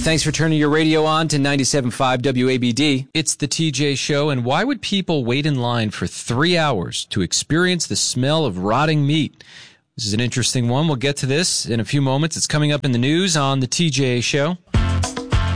Thanks for turning your radio on to 97.5 WABD. It's the TJ Show, and why would people wait in line for 3 hours to experience the smell of rotting meat? This is an interesting one. We'll get to this in a few moments. It's coming up in the news on the TJ Show.